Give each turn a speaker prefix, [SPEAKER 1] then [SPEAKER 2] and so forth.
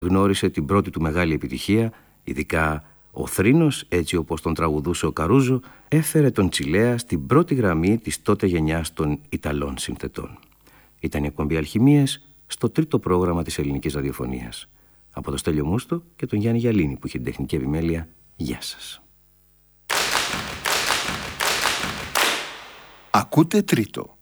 [SPEAKER 1] γνώρισε την πρώτη του μεγάλη επιτυχία, ειδικά ο Θρήνος, έτσι όπως τον τραγουδούσε ο Καρούζο, έφερε τον Τσιλέα στην πρώτη γραμμή της τότε γενιάς των Ιταλών συνθετών. Ήταν η εκπομπή Αλχημίες στο τρίτο πρόγραμμα της ελληνικής ραδιοφωνίας. Από το Στέλιο Μούστο και τον Γιάννη Γιαλίνη που είχε την τεχνική επιμέλεια. Γεια σας.
[SPEAKER 2] Ακούτε τρίτο.